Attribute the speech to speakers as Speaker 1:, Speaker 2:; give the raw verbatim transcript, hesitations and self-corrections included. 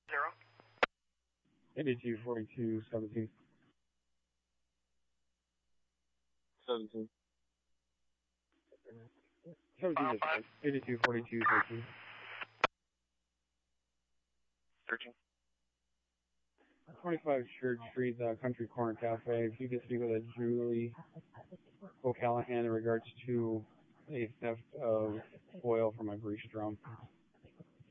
Speaker 1: Zero.
Speaker 2: eighty-two forty-two seventeen.
Speaker 3: seventeen.
Speaker 2: seventeen is fine. eighty-two forty-two thirteen.
Speaker 1: thirteen.
Speaker 2: twenty-five Church Street, uh, Country Corner Cafe. If you could speak with a Julie O'Callahan in regards to a theft of oil from my grease drum.